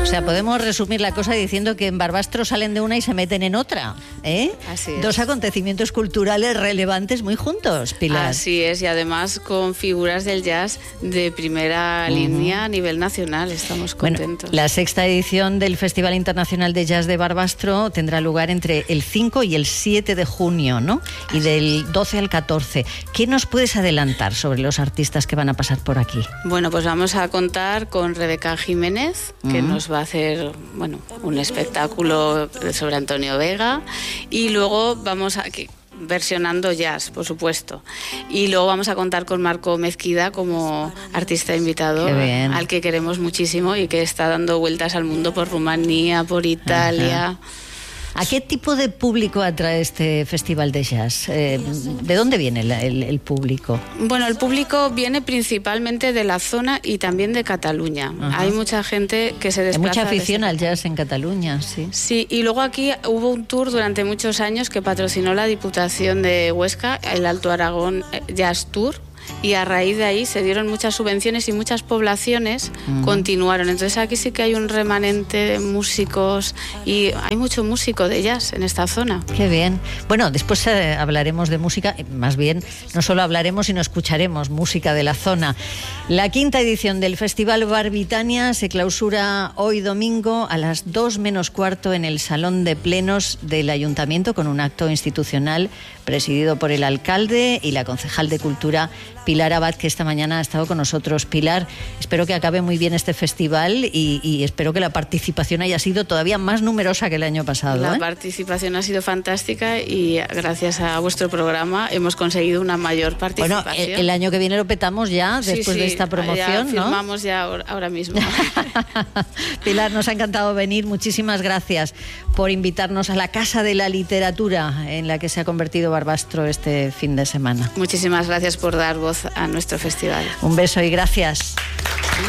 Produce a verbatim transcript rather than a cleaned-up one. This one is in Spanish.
O sea, podemos resumir la cosa diciendo que en Barbastro salen de una y se meten en otra, ¿eh? Así es. Dos acontecimientos culturales relevantes muy juntos, Pilar. Así es, y además con figuras del jazz de primera uh-huh. línea a nivel nacional. Estamos contentos. Bueno, la sexta edición del Festival Internacional de Jazz de Barbastro tendrá lugar entre el cinco y el siete de junio, ¿no? Y del doce al catorce. ¿Qué nos puedes adelantar sobre los artistas que van a pasar por aquí? Bueno, pues vamos a contar con Rebeca Jiménez, que uh-huh. nos va a hacer, bueno, un espectáculo sobre Antonio Vega, y luego vamos a versionando jazz, por supuesto, y luego vamos a contar con Marco Mezquida como artista invitado, al que queremos muchísimo y que está dando vueltas al mundo por Rumanía, por Italia. Ajá. ¿A qué tipo de público atrae este festival de jazz? Eh, ¿De dónde viene el, el, el público? Bueno, el público viene principalmente de la zona y también de Cataluña. Ajá. Hay mucha gente que se desplaza. Hay mucha afición desde... al jazz en Cataluña, sí. Sí, y luego aquí hubo un tour durante muchos años que patrocinó la Diputación de Huesca, el Alto Aragón Jazz Tour. Y a raíz de ahí se dieron muchas subvenciones y muchas poblaciones uh-huh. continuaron. Entonces aquí sí que hay un remanente de músicos y hay mucho músico de jazz en esta zona. Qué bien. Bueno, después eh, hablaremos de música, más bien no solo hablaremos sino escucharemos música de la zona. La quinta edición del Festival Barbitania se clausura hoy domingo a las dos menos cuarto en el Salón de Plenos del Ayuntamiento con un acto institucional presidido por el alcalde y la concejal de Cultura Pilar Abad, que esta mañana ha estado con nosotros. Pilar, espero que acabe muy bien este festival y, y espero que la participación haya sido todavía más numerosa que el año pasado. La ¿eh? participación ha sido fantástica y gracias a vuestro programa hemos conseguido una mayor participación. Bueno, el, el año que viene lo petamos ya, después sí, sí, de esta promoción, ya ¿no? Firmamos ya ahora mismo. Pilar, nos ha encantado venir. Muchísimas gracias por invitarnos a la Casa de la Literatura en la que se ha convertido Barbastro este fin de semana. Muchísimas gracias por dar voz a nuestro festival. Un beso y gracias.